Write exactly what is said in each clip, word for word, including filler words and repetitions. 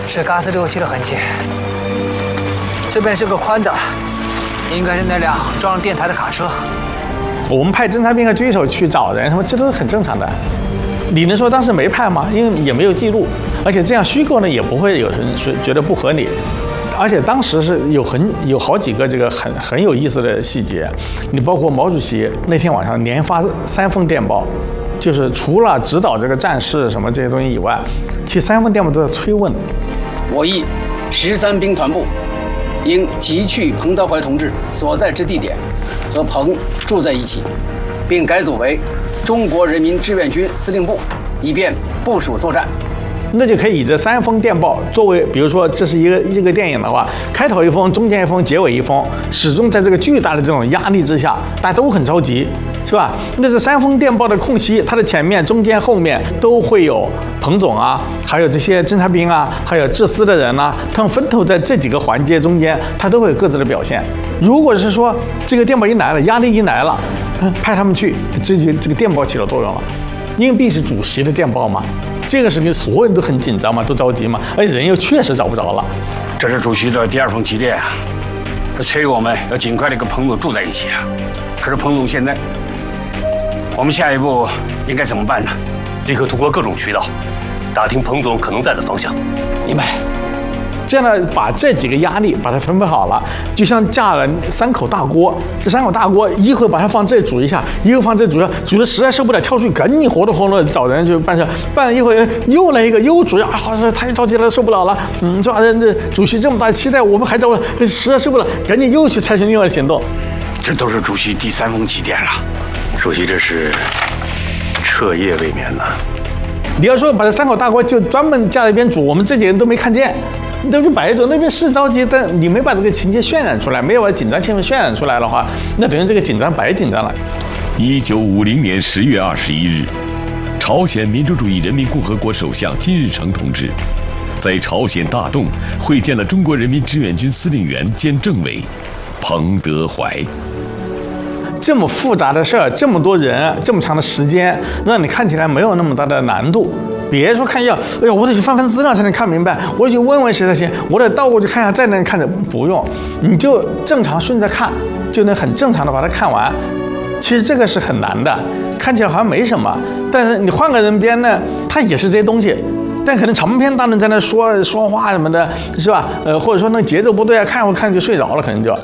是嘎斯六七的痕迹。这边这个宽的，应该是那辆装上电台的卡车。 我们派侦察兵和狙手去找人，什么这都是很正常的。你能说当时没派吗？因为也没有记录，而且这样虚构呢，也不会有人说觉得不合理。而且当时是有很有好几个这个很很有意思的细节，你包括毛主席那天晚上连发三封电报，就是除了指导这个战事什么这些东西以外，其实三封电报都在催问。 我议十三兵团部应即去彭德怀同志所在之地点，和彭住在一起，并改组为中国人民志愿军司令部，以便部署作战。 那就可以以这三封电报作为，比如说这是一个一个电影的话，开头一封，中间一封，结尾一封，始终在这个巨大的这种压力之下，大家都很着急，是吧？那这三封电报的空隙，它的前面、中间、后面都会有彭总啊，还有这些侦察兵啊，还有治司的人啊，他们分头在这几个环节中间，他都会有各自的表现。如果是说这个电报一来了，压力一来了，派他们去，这就这个电报起了作用了，因为必是主席的电报嘛。这个事情所有人都很紧张嘛，都着急嘛，而且人又确实找不着了。 这是主席的第二封急电啊，这催我们要尽快的跟彭总住在一起啊。可是彭总现在，我们下一步应该怎么办呢？ 立刻通过各种渠道打听彭总可能在的方向。 明白。这样呢，把这几个压力把它分配好了，就像架了三口大锅。这三口大锅，一会儿把它放这煮一下，一会儿放这煮一下，煮的实在受不了，跳出去赶紧活动活动找人去办事。办了一会儿又来一个，又煮啊，好是太着急了，受不了了。嗯，是吧？这主席这么大期待，我们还找实在受不了，赶紧又去采取另外的行动。 这都是主席第三封急电了， 主席这是彻夜未眠呐。 你要说把这三口大锅就专门架在一边煮，我们这几个人都没看见。那就摆着，那边是着急，但你没把这个情节渲染出来，没有把紧张气氛渲染出来的话，那等于这个紧张白紧张了。 一九五零年十月二十一日，朝鲜民主主义人民共和国首相金日成同志在朝鲜大洞会见了中国人民志愿军司令员兼政委彭德怀。 这么复杂的事儿，这么多人，这么长的时间，让你看起来没有那么大的难度。别说看要，哎呀，我得去翻翻资料才能看明白，我得去问问谁才行，我得倒过去看一下，再能看着。不用，你就正常顺着看，就能很正常的把它看完。其实这个是很难的，看起来好像没什么，但是你换个人编呢，他也是这些东西，但可能长篇大论在那说说话什么的，是吧？呃，或者说那节奏不对啊，看我看就睡着了，可能就。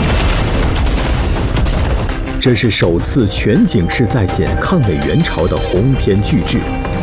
这是首次全景式再现抗美援朝的鸿篇巨制。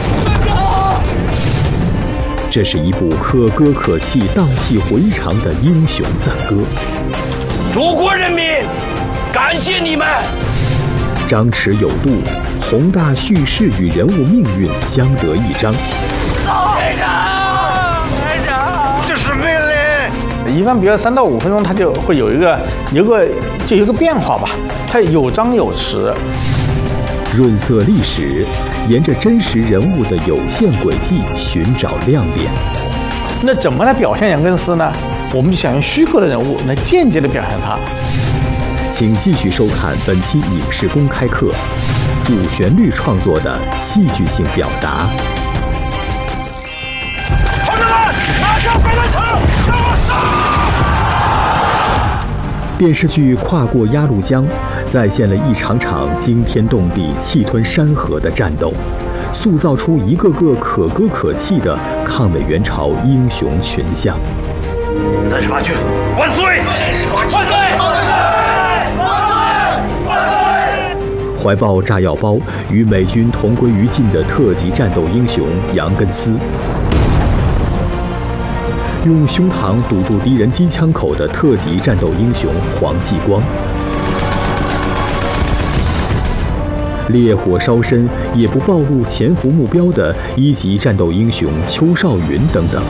这是一部可歌可泣、荡气回肠的英雄赞歌。 祖国人民，感谢你们！ 张弛有度，宏大叙事与人物命运相得益彰。 排长，排长，这是命令。 一般比如三到五分钟，它就会有一个有个就有一个变化吧，它有张有弛。 润色历史，沿着真实人物的有限轨迹寻找亮点。 那怎么来表现杨根思呢？我们就想用虚构的人物来间接的表现他。 请继续收看本期影视公开课，主旋律创作的戏剧性表达。 同志们，拿下飞弹场，给我杀！ 电视剧《跨过鸭绿江》再现了一场场惊天动地、气吞山河的战斗，塑造出一个个可歌可泣的抗美援朝英雄群像。 三十八军万岁！三十八军万岁！万岁！万岁！ 怀抱炸药包与美军同归于尽的特级战斗英雄杨根思。用胸膛堵住敌人机枪口的特级战斗英雄黄继光，烈火烧身也不暴露潜伏目标的一级战斗英雄邱少云等等。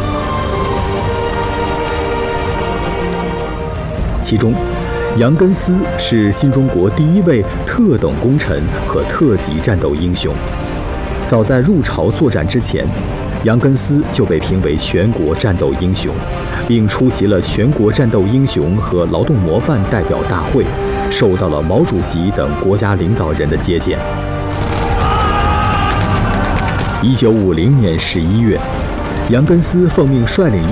其中，杨根思是新中国第一位特等功臣和特级战斗英雄。早在入朝作战之前，杨根思就被评为全国战斗英雄，并出席了全国战斗英雄和劳动模范代表大会，受到了毛主席等国家领导人的接见。一九五零年十一月，杨根思奉命率领